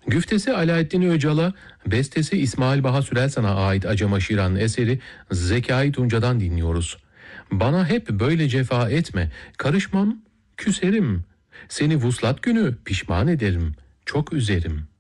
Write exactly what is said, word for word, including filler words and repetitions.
Güftesi Alaaeddin Öcal'a, bestesi İsmail Baha Sürelsan'a ait Acem Şiran eseri Zekai Tunca'dan dinliyoruz. Bana hep böyle cefa etme, karışmam, küserim. Seni vuslat günü pişman ederim, çok üzerim.